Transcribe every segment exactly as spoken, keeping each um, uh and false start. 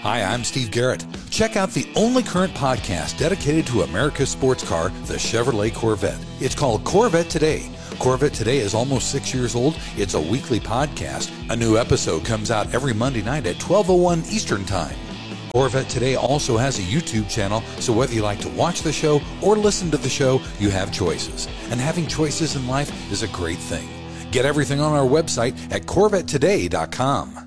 Hi, I'm Steve Garrett. Check out the only current podcast dedicated to America's sports car, the Chevrolet Corvette. It's called Corvette Today. Corvette Today is almost six years old. It's a weekly podcast. A new episode comes out every Monday night at twelve oh one Eastern Time. Corvette Today also has a YouTube channel, so whether you like to watch the show or listen to the show, you have choices. And having choices in life is a great thing. Get everything on our website at corvette today dot com.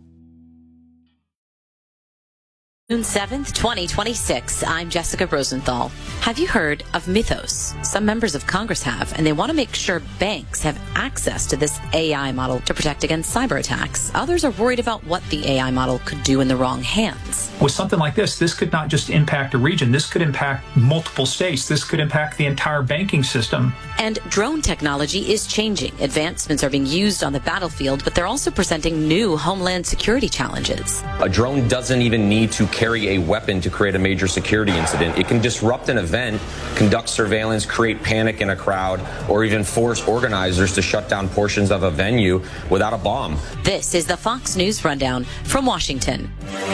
June seventh, twenty twenty-six. I'm Jessica Rosenthal. Have you heard of Mythos? Some members of Congress have, and they want to make sure banks have access to this A I model to protect against cyber attacks. Others are worried about what the A I model could do in the wrong hands. With something like this, this could not just impact a region. This could impact multiple states. This could impact the entire banking system. And drone technology is changing. Advancements are being used on the battlefield, but they're also presenting new homeland security challenges. A drone doesn't even need to carry a weapon to create a major security incident. It can disrupt an event, conduct surveillance, create panic in a crowd, or even force organizers to shut down portions of a venue without a bomb. This is the Fox News Rundown from Washington.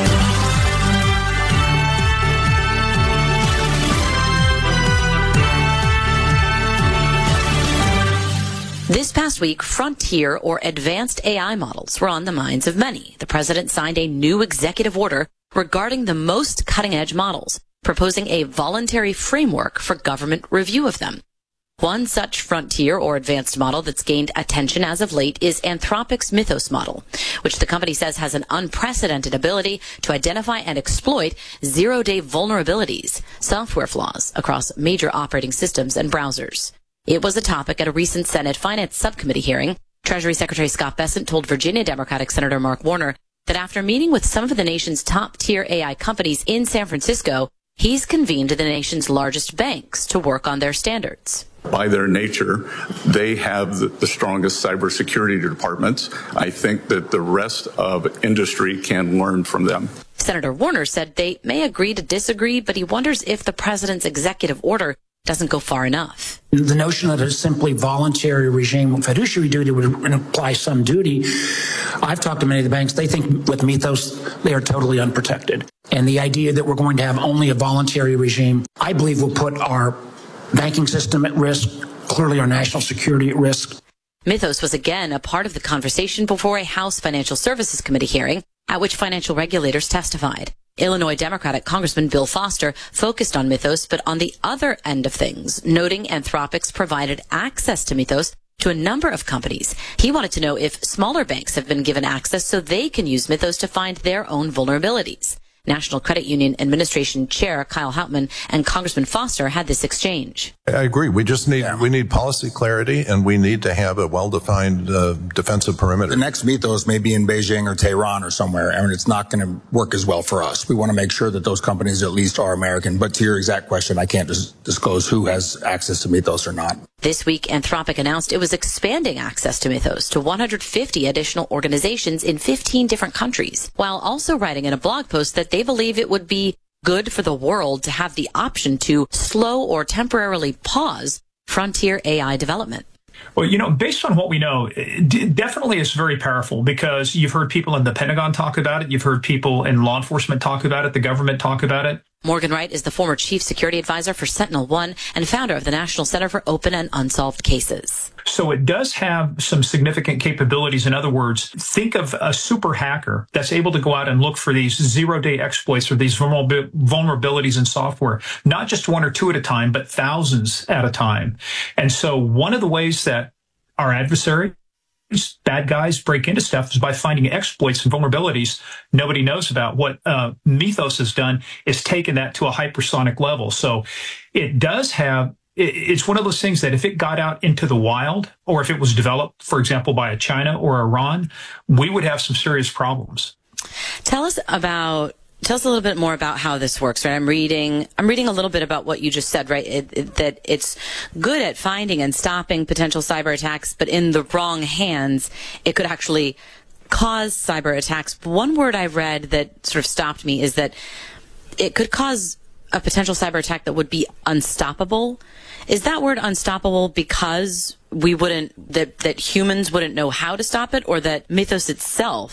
This past week, frontier or advanced A I models were on the minds of many. The president signed a new executive order regarding the most cutting-edge models, proposing a voluntary framework for government review of them. One such frontier or advanced model that's gained attention as of late is Anthropic's Mythos model, which the company says has an unprecedented ability to identify and exploit zero-day vulnerabilities, software flaws across major operating systems and browsers. It was a topic at a recent Senate Finance Subcommittee hearing. Treasury Secretary Scott Bessent told Virginia Democratic Senator Mark Warner that after meeting with some of the nation's top-tier A I companies in San Francisco, he's convened the nation's largest banks to work on their standards. By their nature, they have the, the strongest cybersecurity departments. I think that the rest of industry can learn from them. Senator Warner said they may agree to disagree, but he wonders if the president's executive order doesn't go far enough. The notion that a simply voluntary regime with fiduciary duty would imply some duty. I've talked to many of the banks. They think with Mythos, they are totally unprotected. And the idea that we're going to have only a voluntary regime, I believe will put our banking system at risk, clearly our national security at risk. Mythos was again a part of the conversation before a House Financial Services Committee hearing at which financial regulators testified. Illinois Democratic Congressman Bill Foster focused on Mythos, but on the other end of things, noting Anthropic's provided access to Mythos to a number of companies. He wanted to know if smaller banks have been given access so they can use Mythos to find their own vulnerabilities. National Credit Union Administration Chair Kyle Houtman and Congressman Foster had this exchange. I agree. We just need yeah. we need policy clarity, and we need to have a well-defined uh, defensive perimeter. The next Mythos may be in Beijing or Tehran or somewhere, and it's not going to work as well for us. We want to make sure that those companies at least are American. But to your exact question, I can't dis- disclose who has access to Mythos or not. This week, Anthropic announced it was expanding access to Mythos to one hundred fifty additional organizations in fifteen different countries, while also writing in a blog post that they believe it would be good for the world to have the option to slow or temporarily pause frontier A I development. Well, you know, based on what we know, it definitely is very powerful because you've heard people in the Pentagon talk about it. You've heard people in law enforcement talk about it. The government talk about it. Morgan Wright is the former chief security advisor for Sentinel One and founder of the National Center for Open and Unsolved Cases. So it does have some significant capabilities. In other words, think of a super hacker that's able to go out and look for these zero-day exploits or these vulnerabilities in software, not just one or two at a time, but thousands at a time. And so one of the ways that our adversary bad guys break into stuff is by finding exploits and vulnerabilities nobody knows about. What uh, Mythos has done is taken that to a hypersonic level. So it does have, it, it's one of those things that if it got out into the wild, or if it was developed, for example, by a China or Iran, we would have some serious problems. Tell us about Tell us a little bit more about how this works, right? I'm reading, I'm reading a little bit about what you just said, right? It, it, that it's good at finding and stopping potential cyber attacks, but in the wrong hands, it could actually cause cyber attacks. One word I read that sort of stopped me is that it could cause a potential cyber attack that would be unstoppable. Is that word unstoppable because we wouldn't, that, that humans wouldn't know how to stop it, or that Mythos itself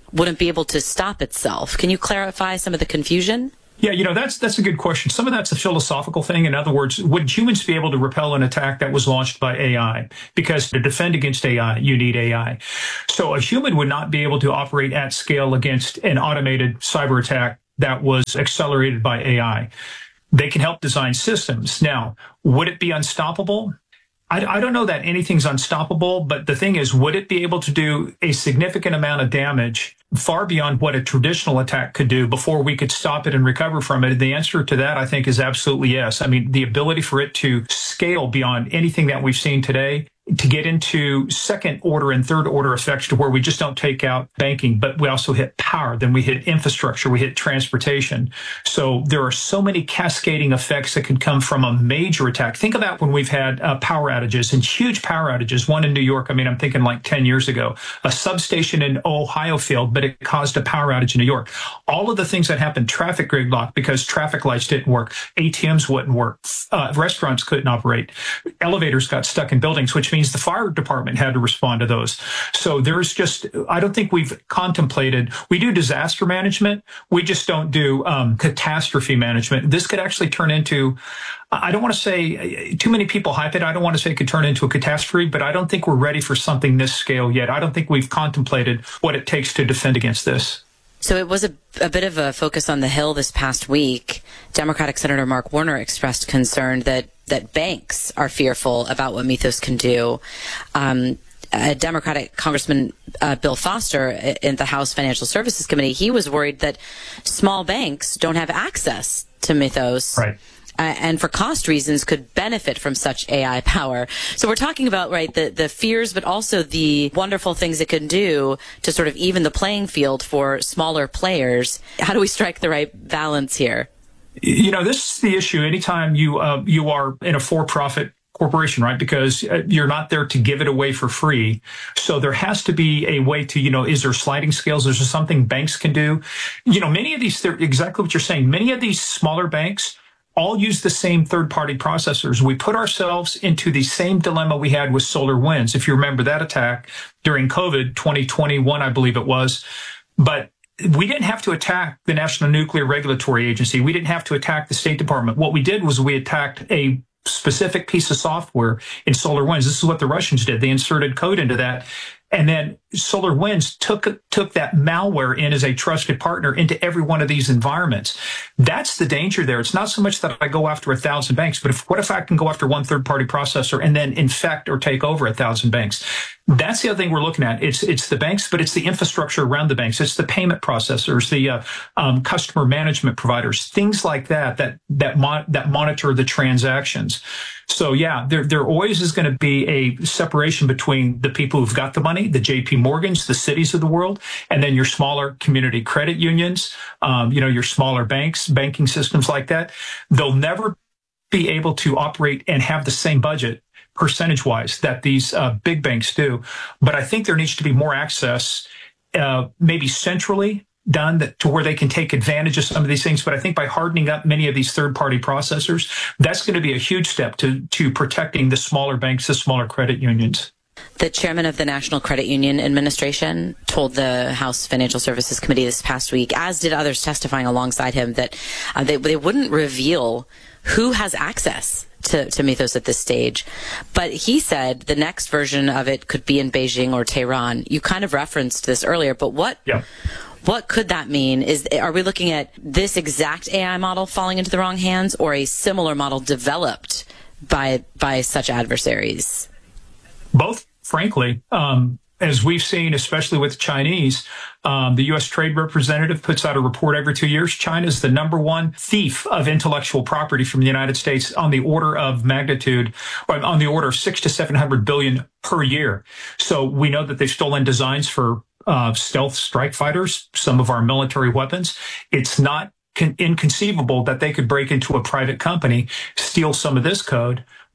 wouldn't be able to stop itself. Can you clarify some of the confusion? Yeah, you know, that's that's a good question. Some of that's a philosophical thing. In other words, would humans be able to repel an attack that was launched by A I? Because to defend against A I, you need A I. So a human would not be able to operate at scale against an automated cyber attack that was accelerated by A I. They can help design systems. Now, would it be unstoppable? I, I don't know that anything's unstoppable, but the thing is, would it be able to do a significant amount of damage far beyond what a traditional attack could do before we could stop it and recover from it? The answer to that, I think, is absolutely yes. I mean, the ability for it to scale beyond anything that we've seen today, to get into second order and third order effects to where we just don't take out banking, but we also hit power, then we hit infrastructure, we hit transportation. So there are so many cascading effects that can come from a major attack. Think about when we've had uh, power outages and huge power outages, one in New York. I mean, I'm thinking like ten years ago, a substation in Ohio failed, but it caused a power outage in New York. All of the things that happened, traffic gridlock because traffic lights didn't work, A T Ms wouldn't work, uh, restaurants couldn't operate, elevators got stuck in buildings, which means the fire department had to respond to those. So there's just, I don't think we've contemplated, we do disaster management, we just don't do um, catastrophe management. This could actually turn into, I don't want to say, too many people hype it, I don't want to say it could turn into a catastrophe, but I don't think we're ready for something this scale yet. I don't think we've contemplated what it takes to defend against this. So it was a, a bit of a focus on the Hill this past week. Democratic Senator Mark Warner expressed concern that, that banks are fearful about what Mythos can do. Um, a Democratic Congressman uh, Bill Foster in the House Financial Services Committee, he was worried that small banks don't have access to Mythos. Right. Uh, and for cost reasons could benefit from such A I power. So we're talking about, right, the, the fears, but also the wonderful things it can do to sort of even the playing field for smaller players. How do we strike the right balance here? You know, this is the issue anytime you, uh, you are in a for-profit corporation, right? Because you're not there to give it away for free. So there has to be a way to, you know, is there sliding scales? Is there something banks can do? You know, many of these, they're exactly what you're saying. Many of these smaller banks all use the same third-party processors. We put ourselves into the same dilemma we had with SolarWinds. If you remember that attack during COVID twenty twenty-one, I believe it was. But we didn't have to attack the National Nuclear Regulatory Agency. We didn't have to attack the State Department. What we did was we attacked a specific piece of software in SolarWinds. This is what the Russians did. They inserted code into that. And then SolarWinds took took that malware in as a trusted partner into every one of these environments. That's the danger there. It's not so much that I go after a thousand banks, but if, what if I can go after one third-party processor and then infect or take over a thousand banks? That's the other thing we're looking at. It's it's the banks, but it's the infrastructure around the banks. It's the payment processors, the uh, um, customer management providers, things like that that that mon- that monitor the transactions. So yeah, there there always is going to be a separation between the people who've got the money, the J P Morgans, the cities of the world, and then your smaller community credit unions, um, you know, your smaller banks, banking systems like that. They'll never be able to operate and have the same budget percentage-wise that these uh, big banks do. But I think there needs to be more access, uh, maybe centrally done that to where they can take advantage of some of these things. But I think by hardening up many of these third-party processors, that's going to be a huge step to, to protecting the smaller banks, the smaller credit unions. The chairman of the National Credit Union Administration told the House Financial Services Committee this past week, as did others testifying alongside him, that uh, they, they wouldn't reveal who has access to, to Mythos at this stage. But he said the next version of it could be in Beijing or Tehran. You kind of referenced this earlier, but what... Yeah. What could that mean? Is are we looking at this exact A I model falling into the wrong hands, or a similar model developed by by such adversaries? Both, frankly. Um, as we've seen, especially with Chinese, um, the U S Trade Representative puts out a report every two years. China is the number one thief of intellectual property from the United States on the order of magnitude, or on the order of six to seven hundred billion per year. So we know that they've stolen designs for Uh, stealth strike fighters, some of our military weapons. It's not con- inconceivable that they could break into a private company, steal some of this code,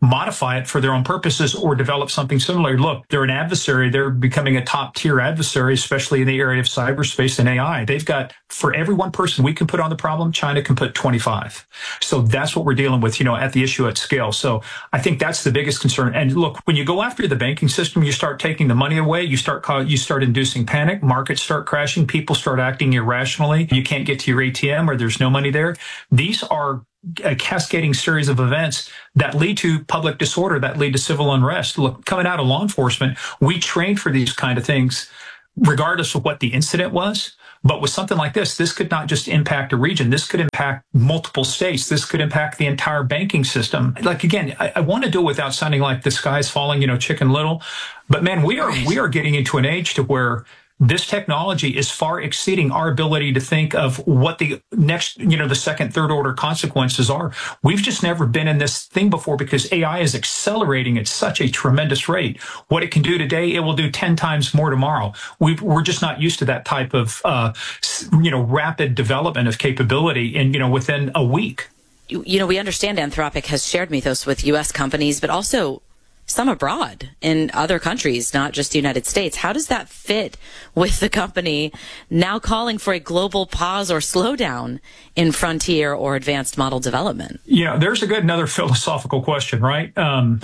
modify it for their own purposes or develop something similar. Look, they're an adversary. They're becoming a top tier adversary, especially in the area of cyberspace and A I. They've got, for every one person we can put on the problem, China can put twenty-five. So that's what we're dealing with, you know, at the issue at scale. So I think that's the biggest concern. And look, when you go after the banking system, you start taking the money away, you start, you start inducing panic, markets start crashing, people start acting irrationally. You can't get to your A T M or there's no money there. These are a cascading series of events that lead to public disorder, that lead to civil unrest. Look, coming out of law enforcement, we trained for these kind of things, regardless of what the incident was. But with something like this, this could not just impact a region. This could impact multiple states. This could impact the entire banking system. Like, again, I, I want to do it without sounding like the sky is falling, you know, Chicken Little. But man, we are, we are getting into an age to where this technology is far exceeding our ability to think of what the next, you know, the second, third order consequences are. We've just never been in this thing before because A I is accelerating at such a tremendous rate. What it can do today, it will do ten times more tomorrow. We've, we're just not used to that type of, uh, you know, rapid development of capability in, you know, within a week. You, you know, we understand Anthropic has shared Mythos with U S companies, but also some abroad in other countries, not just the United States. How does that fit with the company now calling for a global pause or slowdown in frontier or advanced model development? Yeah, there's a good another philosophical question, right? Um,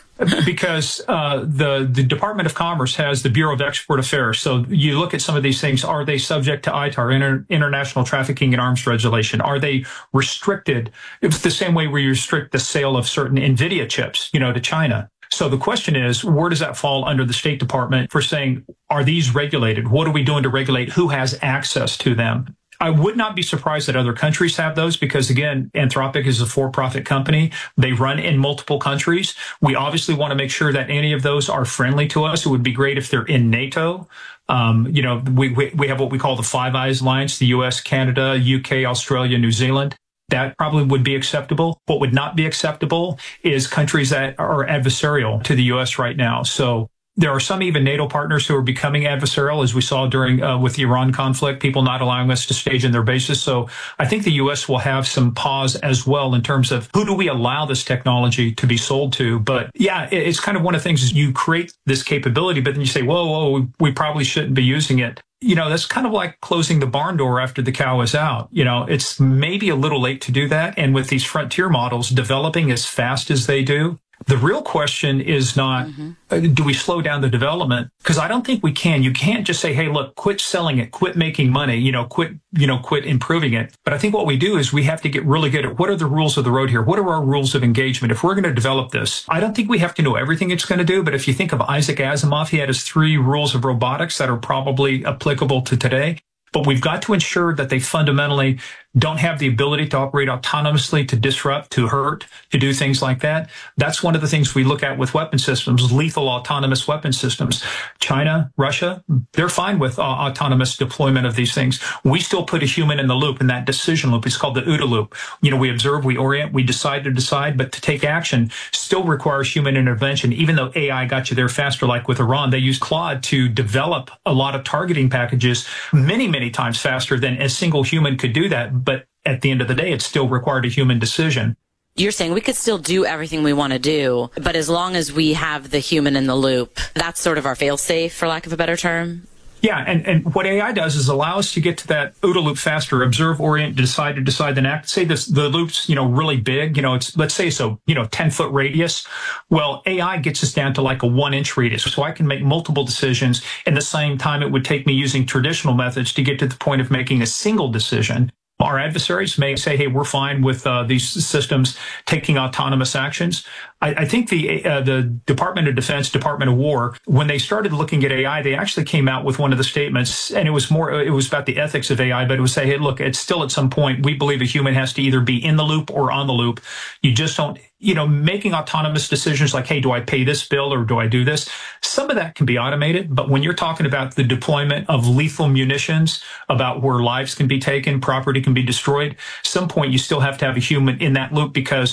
because uh, the the Department of Commerce has the Bureau of Export Affairs. So you look at some of these things. Are they subject to I T A R, Inter- International Trafficking in Arms Regulation? Are they restricted? It's the same way we restrict the sale of certain NVIDIA chips, you know, to China. So the question is, where does that fall under the State Department for saying, are these regulated? What are we doing to regulate? Who has access to them? I would not be surprised that other countries have those because, again, Anthropic is a for-profit company. They run in multiple countries. We obviously want to make sure that any of those are friendly to us. It would be great if they're in NATO. Um, you know, we, we, we have what we call the Five Eyes Alliance, the U S, Canada, U K, Australia, New Zealand. That probably would be acceptable. What would not be acceptable is countries that are adversarial to the U S right now. So there are some even NATO partners who are becoming adversarial, as we saw during uh, with the Iran conflict, people not allowing us to stage in their bases. So I think the U S will have some pause as well in terms of who do we allow this technology to be sold to. But yeah, it's kind of one of the things is you create this capability, but then you say, whoa, whoa, we probably shouldn't be using it. You know, that's kind of like closing the barn door after the cow is out. You know, it's maybe a little late to do that. And with these frontier models developing as fast as they do, the real question is not, mm-hmm. uh, do we slow down the development? Because I don't think we can. You can't just say, hey, look, quit selling it, quit making money, you know, quit, you know, quit improving it. But I think what we do is we have to get really good at what are the rules of the road here? What are our rules of engagement? If we're going to develop this, I don't think we have to know everything it's going to do. But if you think of Isaac Asimov, he had his three rules of robotics that are probably applicable to today. But we've got to ensure that they fundamentally don't have the ability to operate autonomously, to disrupt, to hurt, to do things like that. That's one of the things we look at with weapon systems, lethal autonomous weapon systems. China, Russia, they're fine with uh, autonomous deployment of these things. We still put a human in the loop, in that decision loop. It's called the OODA loop. You know, we observe, we orient, we decide to decide, but to take action still requires human intervention. Even though A I got you there faster, like with Iran, they used Claude to develop a lot of targeting packages many, many times faster than a single human could do that. But at the end of the day, it still required a human decision. You're saying we could still do everything we want to do, but as long as we have the human in the loop, that's sort of our fail-safe, for lack of a better term? Yeah, and, and what A I does is allow us to get to that OODA loop faster, observe, orient, decide, to decide, then act. Say this, the loop's, you know, really big, you know, it's, let's say it's a, you know, ten foot radius. Well, A I gets us down to like a one inch radius. So I can make multiple decisions in the same time it would take me using traditional methods to get to the point of making a single decision. Our adversaries may say, hey, we're fine with uh, these systems taking autonomous actions. I, I think the uh, the Department of Defense, Department of War, when they started looking at A I, they actually came out with one of the statements, and it was more, it was about the ethics of A I, but it would say, hey, look, it's still at some point, we believe a human has to either be in the loop or on the loop. You just don't, you know, making autonomous decisions like, hey, do I pay this bill or do I do this? Some of that can be automated, but when you're talking about the deployment of lethal munitions, about where lives can be taken, property can be destroyed, some point you still have to have a human in that loop because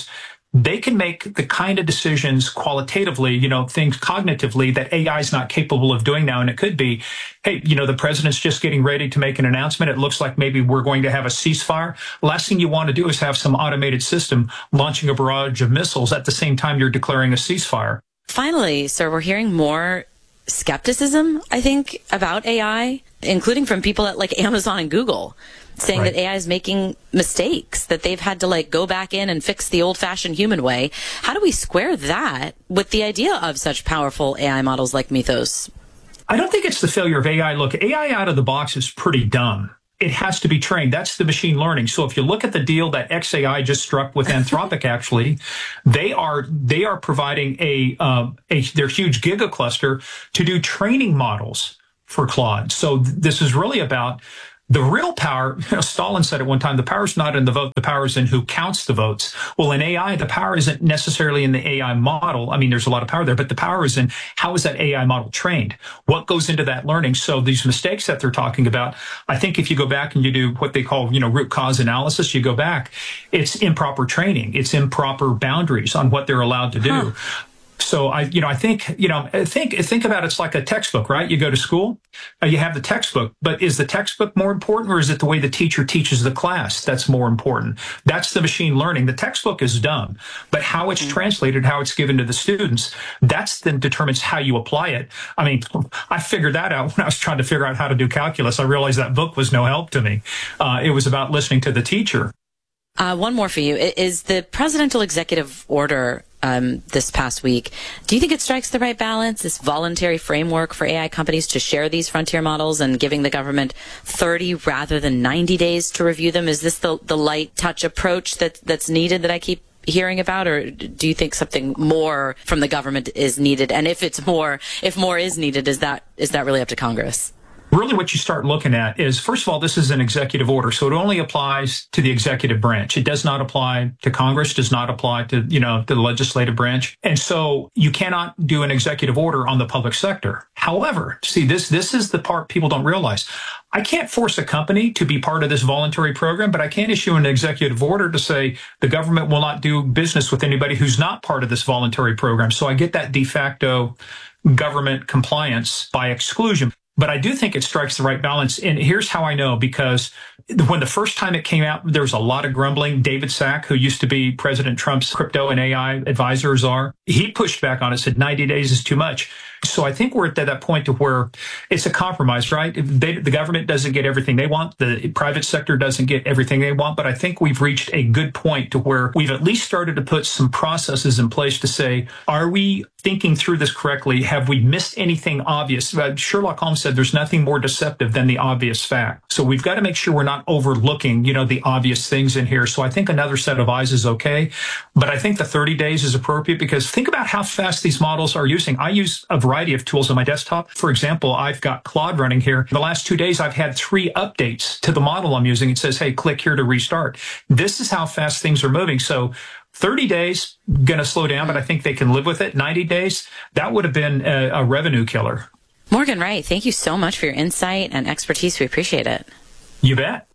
they can make the kind of decisions qualitatively, you know, things cognitively that A I is not capable of doing now. And it could be, hey, you know, the president's just getting ready to make an announcement. It looks like maybe we're going to have a ceasefire. Last thing you want to do is have some automated system launching a barrage of missiles at the same time you're declaring a ceasefire. Finally, sir, we're hearing more skepticism, I think, about A I, including from people at like Amazon and Google, saying right. that A I is making mistakes, that they've had to like go back in and fix the old-fashioned human way. How do we square that with the idea of such powerful A I models like Mythos? I don't think it's the failure of A I. Look, A I out of the box is pretty dumb. It has to be trained. That's the machine learning. So if you look at the deal that X A I just struck with Anthropic, actually, they are they are providing a, uh, a their huge gigacluster to do training models for Claude. So th- this is really about the real power. You know, Stalin said at one time, the power is not in the vote, the power is in who counts the votes. Well, in A I, the power isn't necessarily in the A I model. I mean, there's a lot of power there, but the power is in how is that A I model trained? What goes into that learning? So these mistakes that they're talking about, I think if you go back and you do what they call, you know, root cause analysis, you go back, it's improper training. It's improper boundaries on what they're allowed to do. Huh. So I, you know, I think, you know, think, think about it's like a textbook, right? You go to school, uh, you have the textbook, but is the textbook more important or is it the way the teacher teaches the class that's more important? That's the machine learning. The textbook is dumb, but how it's translated, how it's given to the students, that's then determines how you apply it. I mean, I figured that out when I was trying to figure out how to do calculus. I realized that book was no help to me. Uh, it was about listening to the teacher. Uh, one more for you. Is the presidential executive order um, this past week, do you think it strikes the right balance, this voluntary framework for A I companies to share these frontier models and giving the government thirty rather than ninety days to review them? Is this the, the light touch approach that, that's needed that I keep hearing about, or do you think something more from the government is needed? And if it's more, if more is needed, is that is that really up to Congress? Really what you start looking at is, first of all, this is an executive order, so it only applies to the executive branch. It does not apply to Congress, does not apply to, you know, the legislative branch. And so you cannot do an executive order on the public sector. However, see, this, this is the part people don't realize. I can't force a company to be part of this voluntary program, but I can issue an executive order to say the government will not do business with anybody who's not part of this voluntary program. So I get that de facto government compliance by exclusion. But I do think it strikes the right balance. And here's how I know, because when the first time it came out, there was a lot of grumbling. David Sack, who used to be President Trump's crypto and A I advisor, czar, he pushed back on it, said ninety days is too much. So I think we're at that point to where it's a compromise, right? They, the government doesn't get everything they want. The private sector doesn't get everything they want. But I think we've reached a good point to where we've at least started to put some processes in place to say, are we thinking through this correctly? Have we missed anything obvious? Uh, Sherlock Holmes said there's nothing more deceptive than the obvious fact. So we've got to make sure we're not overlooking, you know, the obvious things in here. So I think another set of eyes is okay. But I think the thirty days is appropriate, because think about how fast these models are using. I use a variety of tools on my desktop. For example, I've got Claude running here. The last two days, I've had three updates to the model I'm using. It says, hey, click here to restart. This is how fast things are moving. So thirty days, going to slow down, but I think they can live with it. ninety days, that would have been a, a revenue killer. Morgan Wright, thank you so much for your insight and expertise. We appreciate it. You bet.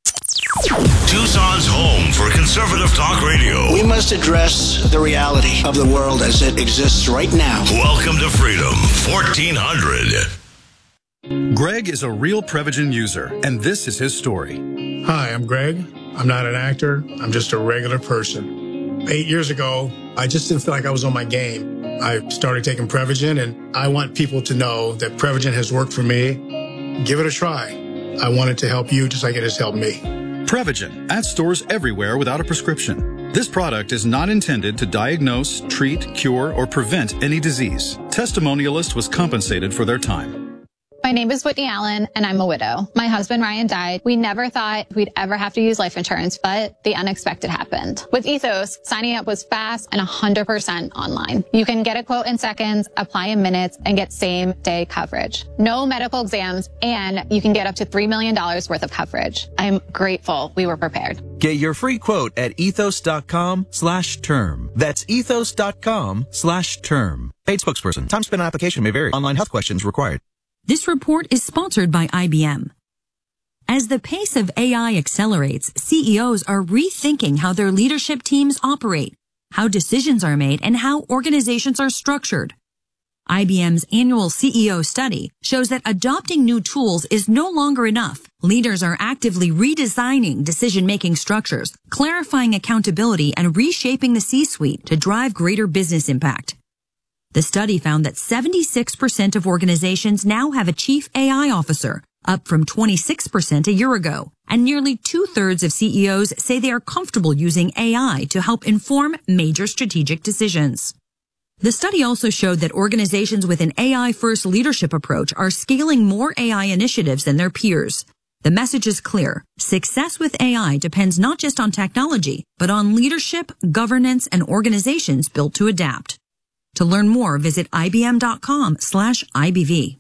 Tucson's home for conservative talk radio. We must address the reality of the world as it exists right now. Welcome to Freedom fourteen hundred. Greg is a real Prevagen user, and this is his story. Hi, I'm Greg. I'm not an actor. I'm just a regular person. Eight years ago, I just didn't feel like I was on my game. I started taking Prevagen, and I want people to know that Prevagen has worked for me. Give it a try. I want it to help you just like it has helped me. Prevagen, at stores everywhere without a prescription. This product is not intended to diagnose, treat, cure, or prevent any disease. Testimonialist was compensated for their time. My name is Whitney Allen, and I'm a widow. My husband, Ryan, died. We never thought we'd ever have to use life insurance, but the unexpected happened. With Ethos, signing up was fast and one hundred percent online. You can get a quote in seconds, apply in minutes, and get same-day coverage. No medical exams, and you can get up to three million dollars worth of coverage. I'm grateful we were prepared. Get your free quote at ethos.com slash term. That's ethos.com slash term. Paid spokesperson. Time spent on application may vary. Online health questions required. This report is sponsored by I B M. As the pace of A I accelerates, C E Os are rethinking how their leadership teams operate. how decisions are made, and how organizations are structured. I B M's annual C E O study shows that adopting new tools is no longer enough. Leaders are actively redesigning decision-making structures, clarifying accountability, and reshaping the C-suite to drive greater business impact. The study found that seventy-six percent of organizations now have a chief A I officer, up from twenty-six percent a year ago, and nearly two-thirds of C E Os say they are comfortable using A I to help inform major strategic decisions. The study also showed that organizations with an A I-first leadership approach are scaling more A I initiatives than their peers. The message is clear. Success with A I depends not just on technology, but on leadership, governance, and organizations built to adapt. To learn more, visit ibm.com slash IBV.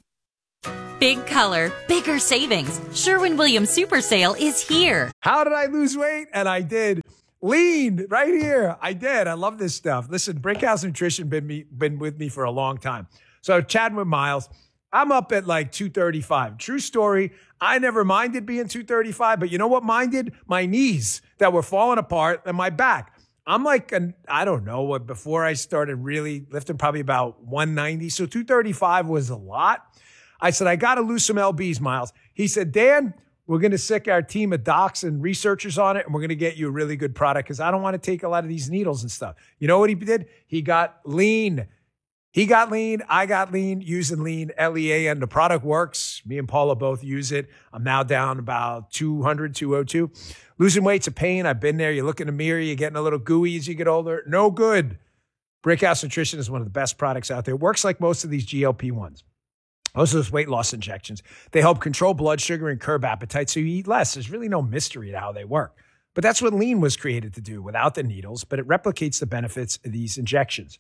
Big color, bigger savings. Sherwin-Williams Super Sale is here. How did I lose weight? And I did. Lean right here. I did. I love this stuff. Listen, Brickhouse Nutrition been me been with me for a long time. So chatting with Miles, I'm up at like two thirty-five. True story. I never minded being two thirty-five, but you know what minded? My knees that were falling apart and my back. I'm like, an, I don't know what, before I started really lifting, probably about one ninety. So two thirty-five was a lot. I said, I got to lose some L Bs, Miles. He said, Dan, we're going to sick our team of docs and researchers on it, and we're going to get you a really good product because I don't want to take a lot of these needles and stuff. You know what he did? He got lean. He got lean. I got lean using lean, L E A, and the product works. Me and Paula both use it. I'm now down about two hundred, two oh two. Losing weight's a pain. I've been there. You look in the mirror, you're getting a little gooey as you get older. No good. Brickhouse Nutrition is one of the best products out there. It works like most of these G L P ones. Most of those weight loss injections. They help control blood sugar and curb appetite so you eat less. There's really no mystery to how they work. But that's what lean was created to do without the needles, but it replicates the benefits of these injections.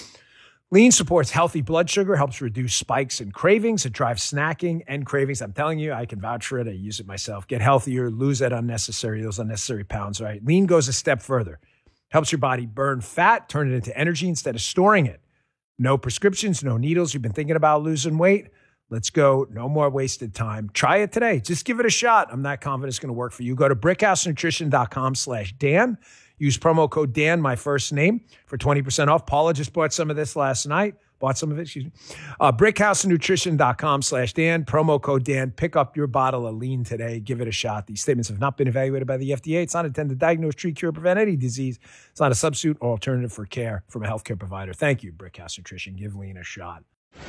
Lean supports healthy blood sugar, helps reduce spikes and cravings. It drives snacking and cravings. I'm telling you, I can vouch for it. I use it myself. Get healthier, lose that unnecessary, those unnecessary pounds, right? Lean goes a step further. Helps your body burn fat, turn it into energy instead of storing it. No prescriptions, no needles. You've been thinking about losing weight? Let's go. No more wasted time. Try it today. Just give it a shot. I'm not confident it's going to work for you. Go to brickhousenutrition.com slash Dan. Use promo code Dan, my first name, for twenty percent off. Paula just bought some of this last night. Bought some of it, excuse me. Uh, brickhousenutrition.com slash Dan. Promo code Dan. Pick up your bottle of lean today. Give it a shot. These statements have not been evaluated by the F D A. It's not intended to diagnose, treat, cure, prevent any disease. It's not a substitute or alternative for care from a healthcare provider. Thank you, Brickhouse Nutrition. Give lean a shot.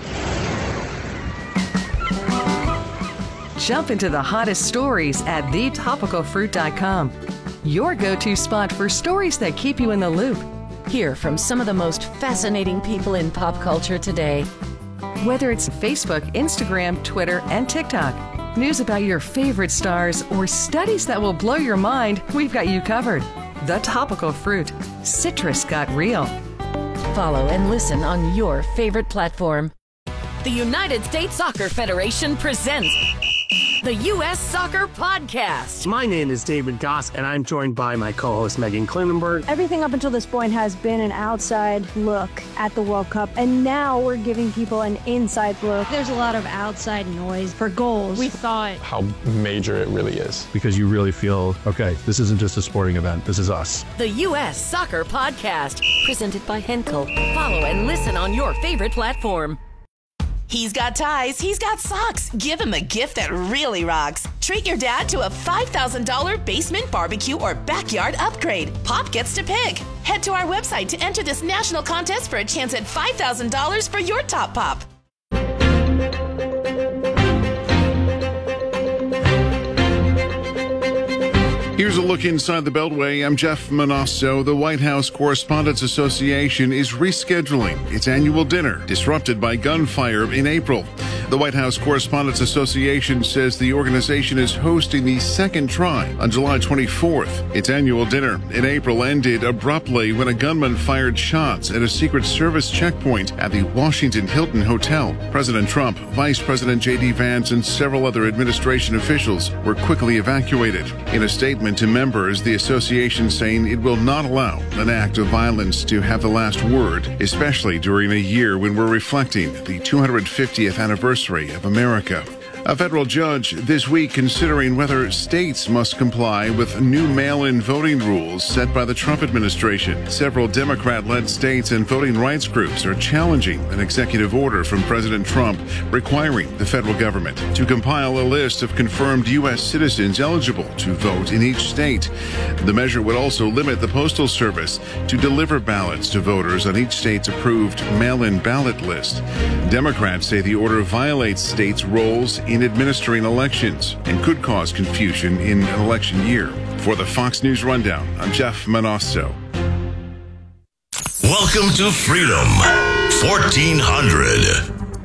Jump into the hottest stories at the topical fruit dot com. Your go-to spot for stories that keep you in the loop. Hear from some of the most fascinating people in pop culture today. Whether it's Facebook, Instagram, Twitter, and TikTok, news about your favorite stars, or studies that will blow your mind, we've got you covered. The Topical Fruit. Citrus got real. Follow and listen on your favorite platform. The United States Soccer Federation presents the U S Soccer Podcast. My name is David Goss, and I'm joined by my co-host Megan Klinenberg. Everything up until this point has been an outside look at the World Cup, and now we're giving people an inside look. There's a lot of outside noise for goals. We thought how major it really is. Because you really feel, okay, this isn't just a sporting event, this is us. The U S Soccer Podcast, presented by Henkel. Follow and listen on your favorite platform. He's got ties, he's got socks. Give him a gift that really rocks. Treat your dad to a five thousand dollars basement barbecue or backyard upgrade. Pop gets to pick. Head to our website to enter this national contest for a chance at five thousand dollars for your top pop. Here's a look inside the Beltway. I'm Jeff Manasso. The White House Correspondents Association is rescheduling its annual dinner, disrupted by gunfire in April. The White House Correspondents Association says the organization is hosting the second try on July twenty-fourth. Its annual dinner in April ended abruptly when a gunman fired shots at a Secret Service checkpoint at the Washington Hilton Hotel. President Trump, Vice President J D Vance, and several other administration officials were quickly evacuated. In a statement to members, the association saying it will not allow an act of violence to have the last word, especially during a year when we're reflecting the two hundred fiftieth anniversary of America. A federal judge this week considering whether states must comply with new mail-in voting rules set by the Trump administration. Several Democrat-led states and voting rights groups are challenging an executive order from President Trump requiring the federal government to compile a list of confirmed U S citizens eligible to vote in each state. The measure would also limit the Postal Service to deliver ballots to voters on each state's approved mail-in ballot list. Democrats say the order violates states' roles in administering elections and could cause confusion in an election year. For the Fox News Rundown, I'm Jeff Manasso. Welcome to Freedom fourteen hundred.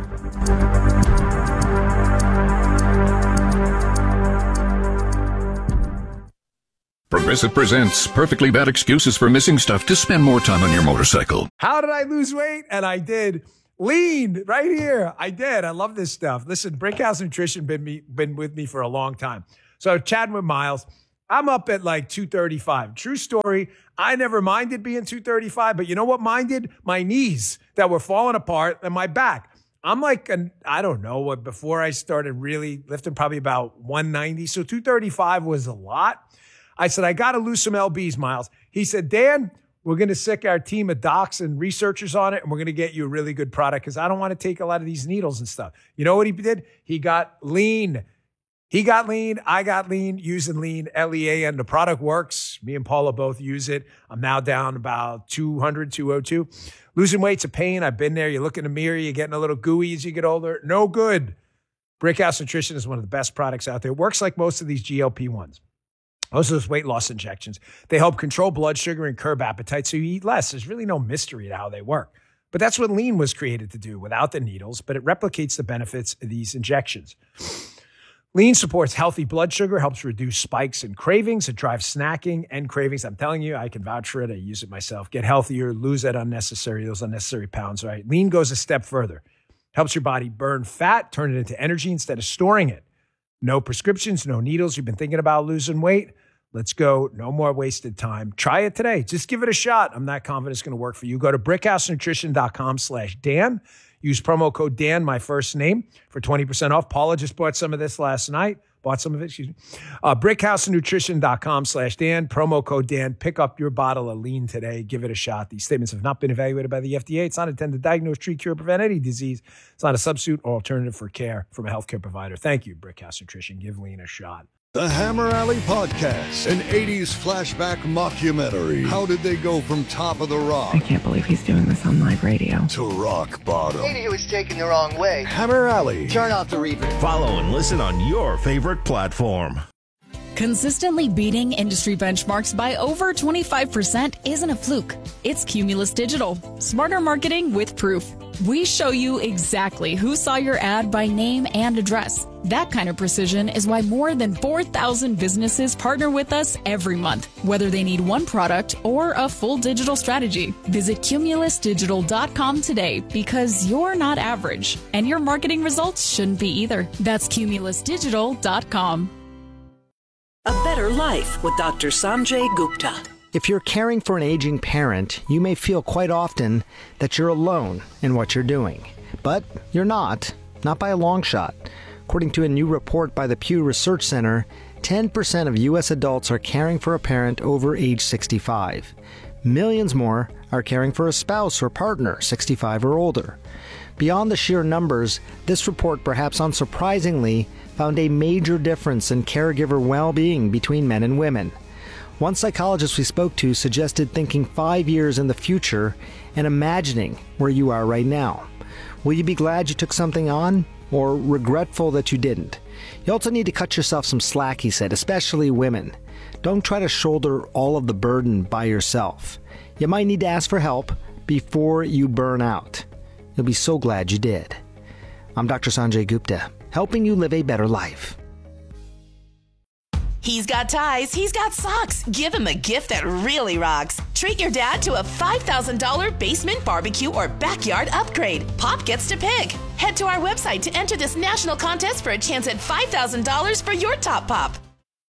Progressive presents Perfectly Bad Excuses for Missing Stuff to Spend More Time on Your Motorcycle. How did I lose weight? And I did. Lean right here. I did. I love this stuff. Listen, Brickhouse Nutrition been me, been with me for a long time. So chatting with Miles, I'm up at like two thirty-five. True story. I never minded being two thirty-five, but you know what minded? My knees that were falling apart and my back. I'm like, an, I don't know what, before I started really lifting, probably about one ninety. So two thirty-five was a lot. I said, I got to lose some L Bs, Miles. He said, Dan, we're going to sick our team of docs and researchers on it, and we're going to get you a really good product because I don't want to take a lot of these needles and stuff. You know what he did? He got lean. He got lean. I got lean using lean, L E A, and the product works. Me and Paula both use it. I'm now down about two hundred, two oh two. Losing weight's a pain. I've been there. You look in the mirror, you're getting a little gooey as you get older. No good. Brickhouse Nutrition is one of the best products out there. It works like most of these G L P ones. Most of those weight loss injections, they help control blood sugar and curb appetite so you eat less. There's really no mystery to how they work. But that's what lean was created to do without the needles, but it replicates the benefits of these injections. Lean supports healthy blood sugar, helps reduce spikes and cravings. It drives snacking and cravings. I'm telling you, I can vouch for it. I use it myself. Get healthier, lose that unnecessary, those unnecessary pounds, right? Lean goes a step further. Helps your body burn fat, turn it into energy instead of storing it. No prescriptions, no needles. You've been thinking about losing weight? Let's go. No more wasted time. Try it today. Just give it a shot. I'm not confident it's going to work for you. Go to brickhousenutrition.com slash Dan. Use promo code Dan, my first name, for twenty percent off. Paula just bought some of this last night. Bought some of it, excuse me. Uh, brickhousenutrition.com slash Dan. Promo code Dan. Pick up your bottle of lean today. Give it a shot. These statements have not been evaluated by the F D A. It's not intended to diagnose, treat, cure, prevent any disease. It's not a substitute or alternative for care from a healthcare provider. Thank you, Brickhouse Nutrition. Give lean a shot. The Hammer Alley Podcast, an eighties flashback mockumentary. How did they go from top of the rock? I can't believe he's doing this on live radio. To rock bottom. Maybe he was taken the wrong way. Hammer Alley. Turn off the reverb. Follow and listen on your favorite platform. Consistently beating industry benchmarks by over twenty-five percent isn't a fluke. It's Cumulus Digital. Smarter marketing with proof. We show you exactly who saw your ad by name and address. That kind of precision is why more than four thousand businesses partner with us every month, whether they need one product or a full digital strategy. Visit cumulus digital dot com today because you're not average, and your marketing results shouldn't be either. That's cumulus digital dot com. A Better Life with Doctor Sanjay Gupta. If you're caring for an aging parent, you may feel quite often that you're alone in what you're doing. But you're not, not by a long shot. According to a new report by the Pew Research Center, ten percent of U S adults are caring for a parent over age sixty-five. Millions more are caring for a spouse or partner sixty-five or older. Beyond the sheer numbers, this report, perhaps unsurprisingly, found a major difference in caregiver well-being between men and women. One psychologist we spoke to suggested thinking five years in the future and imagining where you are right now. Will you be glad you took something on, or regretful that you didn't? You also need to cut yourself some slack, he said, especially women. Don't try to shoulder all of the burden by yourself. You might need to ask for help before you burn out. You'll be so glad you did. I'm Doctor Sanjay Gupta, helping you live a better life. He's got ties, he's got socks. Give him a gift that really rocks. Treat your dad to a five thousand dollars basement barbecue or backyard upgrade. Pop gets to pick. Head to our website to enter this national contest for a chance at five thousand dollars for your top pop.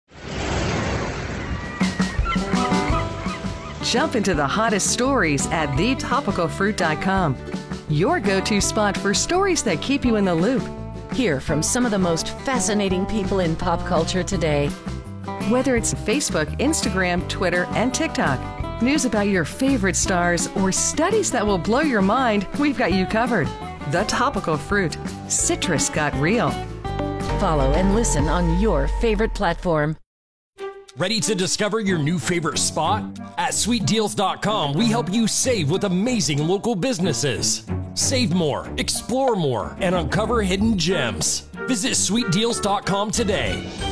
Jump into the hottest stories at the topical fruit dot com. Your go-to spot for stories that keep you in the loop. Hear from some of the most fascinating people in pop culture today. Whether it's Facebook, Instagram, Twitter, and TikTok, news about your favorite stars, or studies that will blow your mind, we've got you covered. The Topical Fruit. Citrus got real. Follow and listen on your favorite platform. Ready to discover your new favorite spot? At sweet deals dot com, we help you save with amazing local businesses. Save more, explore more, and uncover hidden gems. Visit sweet deals dot com today.